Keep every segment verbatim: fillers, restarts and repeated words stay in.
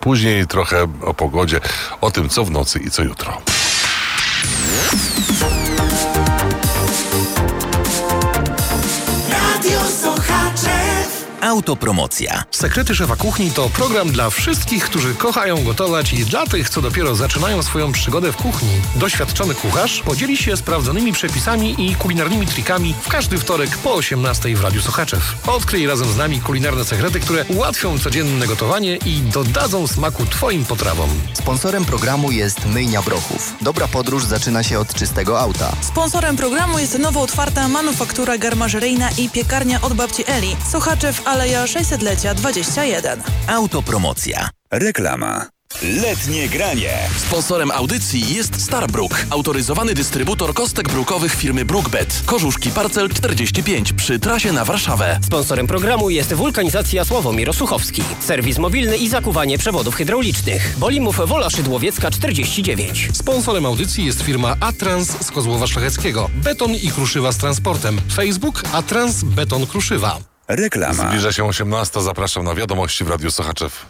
Później trochę o pogodzie, o tym co w nocy i co jutro. Autopromocja. Sekrety szefa kuchni to program dla wszystkich, którzy kochają gotować i dla tych, co dopiero zaczynają swoją przygodę w kuchni. Doświadczony kucharz podzieli się sprawdzonymi przepisami i kulinarnymi trikami w każdy wtorek po osiemnastej w Radiu Sochaczew. Odkryj razem z nami kulinarne sekrety, które ułatwią codzienne gotowanie i dodadzą smaku Twoim potrawom. Sponsorem programu jest Myjnia Brochów. Dobra podróż zaczyna się od czystego auta. Sponsorem programu jest nowo otwarta manufaktura garmażeryjna i piekarnia od babci Eli. Sochaczew, Aleja sześćsetlecia dwadzieścia jeden. Autopromocja. Reklama. Letnie granie. Sponsorem audycji jest Starbrook, autoryzowany dystrybutor kostek brukowych firmy Brookbet. Korzuszki Parcel czterdzieści pięć przy trasie na Warszawę. Sponsorem programu jest Wulkanizacja Sławomir Osuchowski. Serwis mobilny i zakuwanie przewodów hydraulicznych. Bolimów Wola Szydłowiecka czterdzieści dziewięć. Sponsorem audycji jest firma Atrans z Kozłowa Szlacheckiego. Beton i kruszywa z transportem. Facebook Atrans Beton Kruszywa. Reklama. Zbliża się osiemnasta. Zapraszam na wiadomości w Radiu Sochaczew.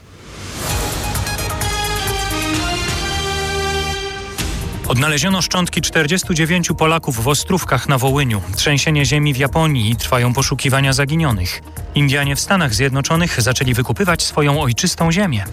Odnaleziono szczątki czterdziestu dziewięciu Polaków w Ostrówkach na Wołyniu. Trzęsienie ziemi w Japonii i trwają poszukiwania zaginionych. Indianie w Stanach Zjednoczonych zaczęli wykupywać swoją ojczystą ziemię.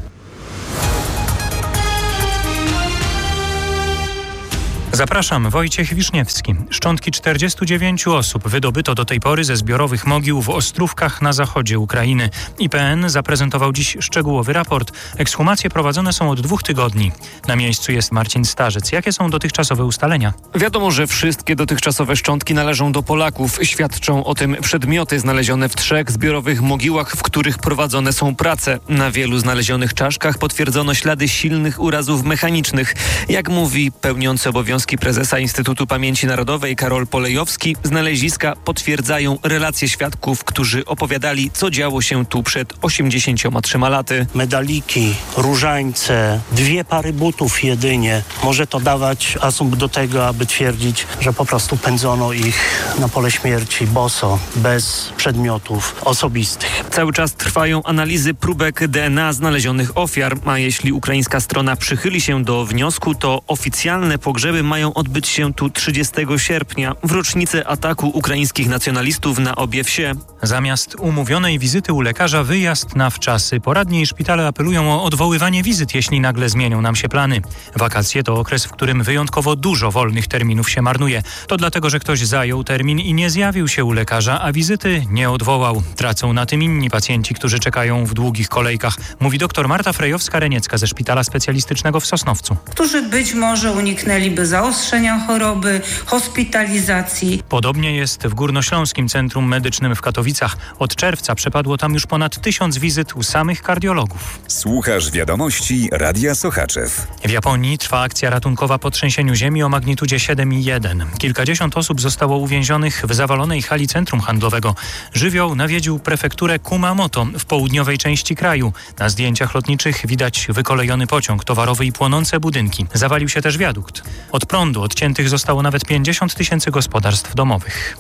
Zapraszam, Wojciech Wiszniewski. Szczątki czterdziestu dziewięciu osób wydobyto do tej pory ze zbiorowych mogił w Ostrówkach na zachodzie Ukrainy. I P N zaprezentował dziś szczegółowy raport. Ekshumacje prowadzone są od dwóch tygodni. Na miejscu jest Marcin Starzec. Jakie są dotychczasowe ustalenia? Wiadomo, że wszystkie dotychczasowe szczątki należą do Polaków. Świadczą o tym przedmioty znalezione w trzech zbiorowych mogiłach, w których prowadzone są prace. Na wielu znalezionych czaszkach potwierdzono ślady silnych urazów mechanicznych. Jak mówi pełniący obowiązki prezesa Instytutu Pamięci Narodowej Karol Polejowski, znaleziska potwierdzają relacje świadków, którzy opowiadali, co działo się tu przed osiemdziesięcioma trzema laty. Medaliki, różańce, dwie pary butów jedynie. Może to dawać asumpt do tego, aby twierdzić, że po prostu pędzono ich na pole śmierci boso, bez przedmiotów osobistych. Cały czas trwają analizy próbek D N A znalezionych ofiar, a jeśli ukraińska strona przychyli się do wniosku, to oficjalne pogrzeby mają odbyć się tu trzydziestego sierpnia, w rocznicę ataku ukraińskich nacjonalistów na obie wsie. Zamiast umówionej wizyty u lekarza wyjazd na wczasy. Poradnie i szpitale apelują o odwoływanie wizyt, jeśli nagle zmienią nam się plany. Wakacje to okres, w którym wyjątkowo dużo wolnych terminów się marnuje. To dlatego, że ktoś zajął termin i nie zjawił się u lekarza, a wizyty nie odwołał. Tracą na tym inni pacjenci, którzy czekają w długich kolejkach, mówi dr Marta Frejowska-Reniecka ze Szpitala Specjalistycznego w Sosnowcu. Którzy być może uniknęliby zaostrzenia choroby, hospitalizacji. Podobnie jest w Górnośląskim Centrum Medycznym w Katowicach. Od czerwca przepadło tam już ponad tysiąc wizyt u samych kardiologów. Słuchasz wiadomości Radia Sochaczew. W Japonii trwa akcja ratunkowa po trzęsieniu ziemi o magnitudzie siedem i jeden. Kilkadziesiąt osób zostało uwięzionych w zawalonej hali centrum handlowego. Żywioł nawiedził prefekturę Kumamoto w południowej części kraju. Na zdjęciach lotniczych widać wykolejony pociąg towarowy i płonące budynki. Zawalił się też wiadukt. Od prądu odciętych zostało nawet pięćdziesiąt tysięcy gospodarstw domowych.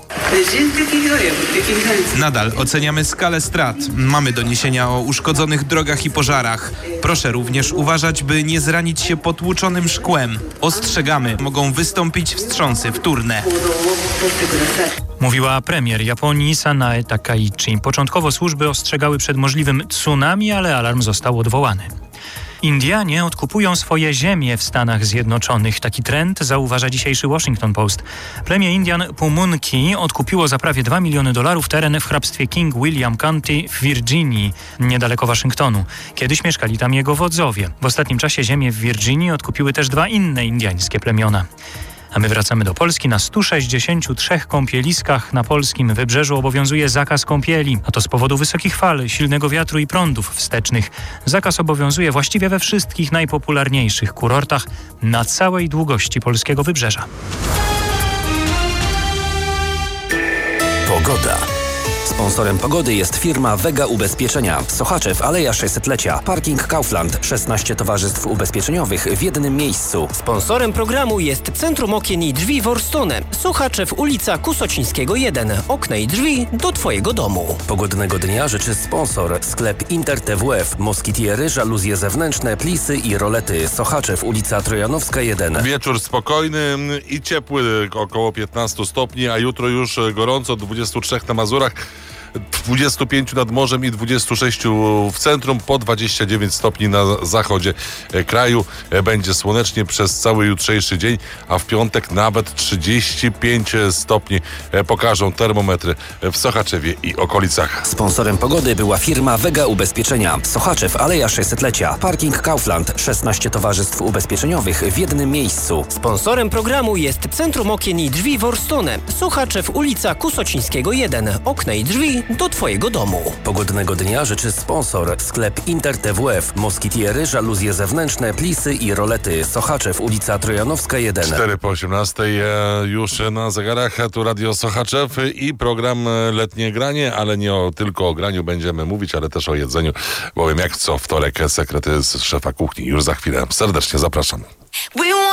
Nadal oceniamy skalę strat. Mamy doniesienia o uszkodzonych drogach i pożarach. Proszę również uważać, by nie zranić się potłuczonym szkłem. Ostrzegamy, mogą wystąpić wstrząsy wtórne. Mówiła premier Japonii Sanae Takaichi. Początkowo służby ostrzegały przed możliwym tsunami, ale alarm został odwołany. Indianie odkupują swoje ziemie w Stanach Zjednoczonych. Taki trend zauważa dzisiejszy Washington Post. Plemię Indian Pumunki odkupiło za prawie dwa miliony dolarów teren w hrabstwie King William County w Virginii, niedaleko Waszyngtonu. Kiedyś mieszkali tam jego wodzowie. W ostatnim czasie ziemię w Virginii odkupiły też dwa inne indiańskie plemiona. A my wracamy do Polski. Na stu sześćdziesięciu trzech kąpieliskach na polskim wybrzeżu obowiązuje zakaz kąpieli, a to z powodu wysokich fal, silnego wiatru i prądów wstecznych. Zakaz obowiązuje właściwie we wszystkich najpopularniejszych kurortach na całej długości polskiego wybrzeża. Pogoda. Sponsorem pogody jest firma Vega Ubezpieczenia. Sochaczew, Aleja sześćsetlecia. Parking Kaufland. szesnaście towarzystw ubezpieczeniowych w jednym miejscu. Sponsorem programu jest Centrum Okien i Drzwi Worstone. Sochaczew, ulica Kusocińskiego jeden. Okna i drzwi do Twojego domu. Pogodnego dnia życzy sponsor. Sklep Inter T W F. Moskitiery, żaluzje zewnętrzne, plisy i rolety. Sochaczew, ulica Trojanowska jeden. Wieczór spokojny i ciepły, około piętnaście stopni, a jutro już gorąco, dwadzieścia trzy na Mazurach, dwadzieścia pięć nad morzem i dwadzieścia sześć w centrum, po dwadzieścia dziewięć stopni na zachodzie kraju. Będzie słonecznie przez cały jutrzejszy dzień, a w piątek nawet trzydzieści pięć stopni pokażą termometry w Sochaczewie i okolicach. Sponsorem pogody była firma Vega Ubezpieczenia. Sochaczew, Aleja sześćsetlecia. Parking Kaufland. szesnaście towarzystw ubezpieczeniowych w jednym miejscu. Sponsorem programu jest Centrum Okien i Drzwi Worstone. Sochaczew, ulica Kusocińskiego jeden. Okna i drzwi do Twojego domu. Pogodnego dnia życzy sponsor. Sklep Inter T W F. Moskitiery, żaluzje zewnętrzne, plisy i rolety. Sochaczew, ulica Trojanowska jeden. cztery po osiemnastej już na zegarach. Tu Radio Sochaczew i program Letnie Granie, ale nie o, tylko o graniu będziemy mówić, ale też o jedzeniu, bowiem jak co wtorek sekret z szefa kuchni. Już za chwilę serdecznie zapraszam.